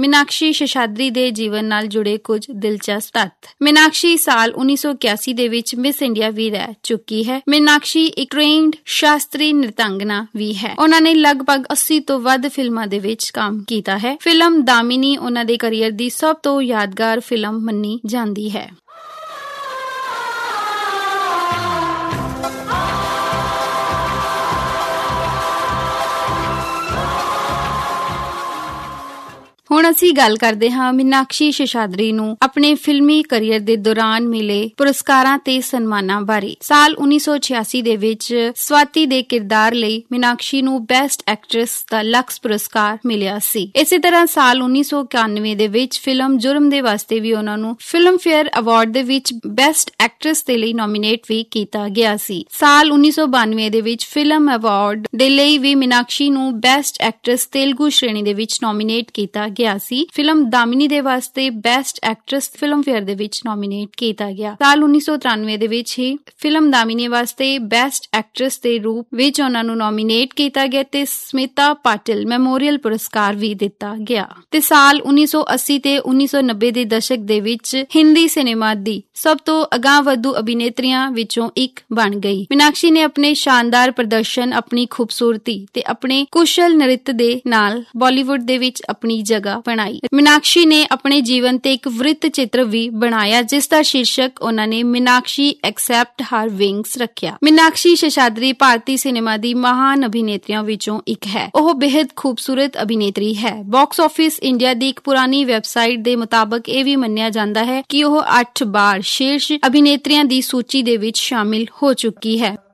ਮੀਨਾਕਸ਼ੀ ਸ਼ੇਸ਼ਾਦਰੀ ਦੇ ਜੀਵਨ ਨਾਲ ਜੁੜੇ ਕੁਝ ਦਿਲਚਸਪ ਤੱਥ। ਮੀਨਾਕਸ਼ੀ ਸਾਲ 1981 ਦੇ ਵਿੱਚ ਮਿਸ ਇੰਡੀਆ ਵੀ ਰਹਿ ਚੁੱਕੀ ਹੈ। ਮੀਨਾਕਸ਼ੀ ਇੱਕ ਟ੍ਰੇਨਡ ਸ਼ਾਸਤਰੀ ਨ੍ਰਿਤੰਗਨਾ ਵੀ ਹੈ। ਉਹਨਾਂ ਨੇ ਲਗਭਗ 80 ਤੋਂ ਵੱਧ ਫਿਲਮਾਂ ਦੇ ਵਿੱਚ ਕੰਮ ਕੀਤਾ ਹੈ। ਫਿਲਮ ਦਾਮਿਨੀ ਉਹਨਾਂ ਦੇ ਕੈਰੀਅਰ ਦੀ ਸਭ ਤੋਂ ਯਾਦਗਾਰ ਫਿਲਮ ਮੰਨੀ ਜਾਂਦੀ ਹੈ। ਹੁਣ ਅਸੀਂ ਗੱਲ ਕਰਦੇ ਹਾਂ ਮੀਨਾਕਸ਼ੀ ਸ਼ੇਸ਼ਾਦਰੀ ਨੂੰ ਆਪਣੇ ਫਿਲਮੀ ਕੈਰੀਅਰ ਦੇ ਦੌਰਾਨ ਮਿਲੇ ਪੁਰਸਕਾਰਾਂ ਤੇ ਸਨਮਾਨਾਂ ਬਾਰੇ। ਸਾਲ 1986 ਦੇ ਵਿੱਚ ਸਵਾਤੀ ਦੇ ਕਿਰਦਾਰ ਲਈ ਮੀਨਾਕਸ਼ੀ ਨੂੰ ਬੈਸਟ ਐਕਟਰੈਸ ਦਾ ਲਕਸ ਪੁਰਸਕਾਰ ਮਿਲਿਆ ਸੀ। ਇਸੇ ਤਰ੍ਹਾਂ ਸਾਲ 1991 ਦੇ ਵਿੱਚ ਫਿਲਮ ਜੁਰਮ ਦੇ ਵਾਸਤੇ ਵੀ ਉਹਨਾਂ ਨੂੰ ਫਿਲਮ ਫੇਅਰ ਅਵਾਰਡ ਦੇ ਵਿੱਚ ਬੈਸਟ ਐਕਟਰੈਸ ਦੇ ਲਈ ਨੋਮੀਨੇਟ ਵੀ ਕੀਤਾ ਗਿਆ ਸੀ। ਸਾਲ 1992 ਦੇ ਵਿੱਚ ਫਿਲਮ ਅਵਾਰਡ ਦੇ ਲਈ ਵੀ ਮੀਨਾਕਸ਼ੀ ਨੂੰ ਬੈਸਟ ਐਕਟਰੈਸ ਤੇਲਗੂ ਸ਼੍ਰੇਣੀ ਦੇ ਵਿੱਚ ਨੋਮੀਨੇਟ ਕੀਤਾ ਗਿਆ ਸੀ। ਫਿਲਮ ਦਾਮਿਨੀ ਦੇ ਵਾਸਤੇ ਬੈਸਟ ਐਕਟਰੈਸ ਫਿਲਮ ਫੇਅਰ ਦੇ ਵਿੱਚ ਨੋਮੀਨੇਟ ਕੀਤਾ ਗਿਆ। ਸਾਲ 1993 ਦੇ ਵਿੱਚ ਹੀ ਫਿਲਮ ਦਾਮਿਨੀ ਵਾਸਤੇ ਬੈਸਟ ਐਕਟਰੈਸ ਦੇ ਰੂਪ ਵਿੱਚ ਉਹਨਾਂ ਨੂੰ ਨੋਮੀਨੇਟ ਕੀਤਾ ਗਿਆ ਤੇ ਸਮਿਤਾ ਪਾਟਿਲ ਮੈਮੋਰੀਅਲ ਪੁਰਸਕਾਰ ਵੀ ਦਿੱਤਾ ਗਿਆ। ਤੇ ਸਾਲ 1980 ਤੇ 1990 ਦੇ ਦਸ਼ਕ ਦੇ ਵਿੱਚ ਹਿੰਦੀ ਸਿਨੇਮਾ ਦੀ ਸਭ ਤੋਂ ਅਗਾਂਹਵਧੂ ਅਭਿਨੇਤਰੀਆਂ ਵਿੱਚੋਂ ਇੱਕ ਬਣ ਗਈ। ਮੀਨਾਕਸ਼ੀ ਨੇ ਆਪਣੇ ਸ਼ਾਨਦਾਰ ਪ੍ਰਦਰਸ਼ਨ, ਆਪਣੀ ਖੂਬਸੂਰਤੀ ਤੇ ਆਪਣੇ ਕੁਸ਼ਲ ਨ੍ਰਿਤ ਦੇ ਨਾਲ ਬਾਲੀਵੁੱਡ ਦੇ ਵਿੱਚ ਆਪਣੀ ਜਗ੍ਹਾ ਬਣਾਈ। ਮੀਨਾਕਸ਼ੀ ਨੇ ਆਪਣੇ ਜੀਵਨ ਤੇ ਇੱਕ ਵ੍ਰਿਤ ਚਿੱਤਰ ਵੀ ਬਣਾਇਆ ਜਿਸ ਦਾ ਸ਼ੀਰਸ਼ਕ ਉਹਨਾਂ ਨੇ ਮੀਨਾਕਸ਼ੀ ਐਕਸੈਪਟ ਹਰ ਵਿੰਗਸ ਰੱਖਿਆ। ਮੀਨਾਕਸ਼ੀ ਸ਼ੇਸ਼ਾਦਰੀ ਭਾਰਤੀ ਸਿਨੇਮਾ ਦੀ ਮਹਾਨ ਅਭਿਨੇਤਰੀਆਂ ਵਿੱਚੋਂ ਇੱਕ ਹੈ। ਉਹ ਬੇहद ਖੂਬਸੂਰਤ ਅਭਿਨੇਤਰੀ ਹੈ। ਬਾਕਸ ਆਫਿਸ ਇੰਡੀਆ ਦੀ ਇੱਕ ਪੁਰਾਣੀ ਵੈਬਸਾਈਟ ਦੇ ਮੁਤਾਬਕ ਇਹ ਵੀ ਮੰਨਿਆ ਜਾਂਦਾ ਹੈ ਕਿ ਉਹ 8 ਵਾਰ ਸ਼ੀਰਸ਼ ਅਭਿਨੇਤਰੀਆਂ ਦੀ ਸੂਚੀ ਦੇ ਵਿੱਚ ਸ਼ਾਮਿਲ ਹੋ ਚੁੱਕੀ ਹੈ।